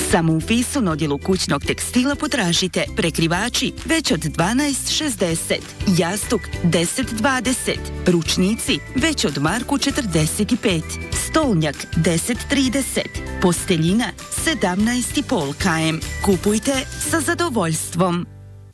Samo u Fisun odjelu kućnog tekstila potražite prekrivači već od 12,60, jastuk 10,20, ručnici već od marku 45, stolnjak 10,30, posteljina 17,5 km. Kupujte sa zadovoljstvom.